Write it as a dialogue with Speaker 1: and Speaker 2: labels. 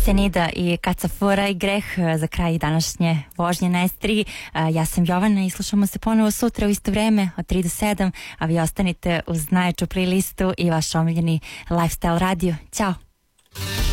Speaker 1: Senida i Kacafora i Greh za kraj današnje vožnje na S3. Ja sam Jovana i slušamo se ponovo sutra u isto vreme od 3 do 7, a vi ostanite uz najjaču playlistu i vaš omiljeni Lifestyle radio. Ćao!